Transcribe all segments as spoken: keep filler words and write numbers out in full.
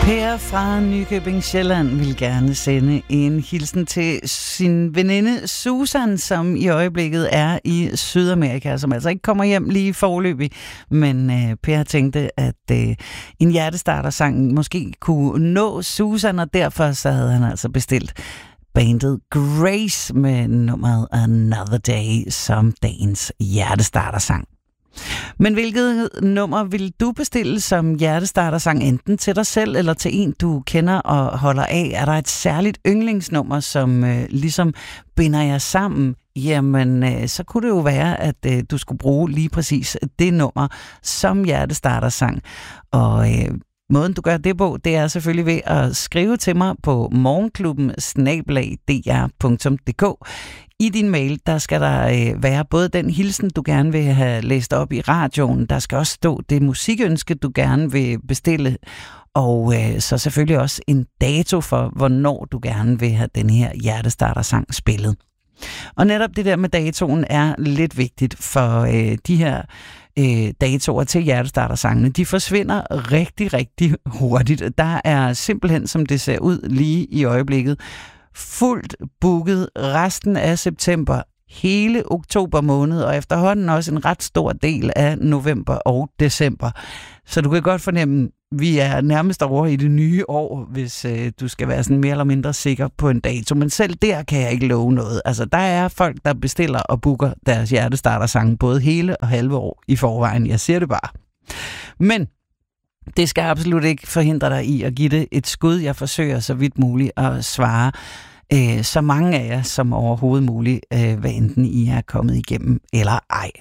Per fra Nykøbing Sjælland vil gerne sende en hilsen til sin veninde Susan, som i øjeblikket er i Sydamerika, som altså ikke kommer hjem lige foreløbig. Men øh, Per tænkte, at øh, en hjertestartersang måske kunne nå Susan, og derfor så havde han altså bestilt bandet Grace med nummeret Another Day som dagens hjertestartersang. Men hvilket nummer vil du bestille som hjertestartersang, enten til dig selv eller til en, du kender og holder af? Er der et særligt yndlingsnummer, som øh, ligesom binder jer sammen? Jamen, øh, så kunne det jo være, at øh, du skulle bruge lige præcis det nummer som hjertestartersang. Og øh, måden, du gør det på, det er selvfølgelig ved at skrive til mig på morgenklubben snabel-a d r punktum d k. I din mail, der skal der øh, være både den hilsen, du gerne vil have læst op i radioen, der skal også stå det musikønske, du gerne vil bestille, og øh, så selvfølgelig også en dato for, hvornår du gerne vil have den her hjertestartersang spillet. Og netop det der med datoen er lidt vigtigt, for øh, de her øh, datoer til hjertestartersangene, de forsvinder rigtig, rigtig hurtigt. Der er simpelthen, som det ser ud lige i øjeblikket, fuldt booket resten af september, hele oktober måned, og efterhånden også en ret stor del af november og december. Så du kan godt fornemme, at vi er nærmest over i det nye år, hvis øh, du skal være sådan mere eller mindre sikker på en dato. Men selv der kan jeg ikke love noget. Altså, der er folk, der bestiller og booker deres hjertestartersang både hele og halve år i forvejen. Jeg siger det bare. Men det skal absolut ikke forhindre dig i at give det et skud. Jeg forsøger så vidt muligt at svare øh, så mange af jer som overhovedet muligt, øh, hvad enten I er kommet igennem eller ej.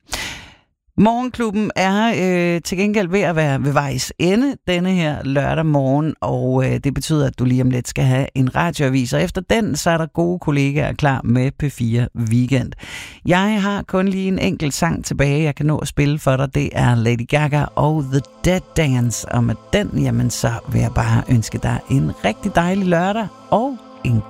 Morgenklubben er øh, til gengæld ved at være ved vejs ende denne her lørdag morgen, og øh, det betyder, at du lige om lidt skal have en radioavis, og efter den, så er der gode kollegaer klar med P fire Weekend. Jeg har kun lige en enkelt sang tilbage, jeg kan nå at spille for dig. Det er Lady Gaga og The Dead Dance, og med den, jamen så vil jeg bare ønske dig en rigtig dejlig lørdag og en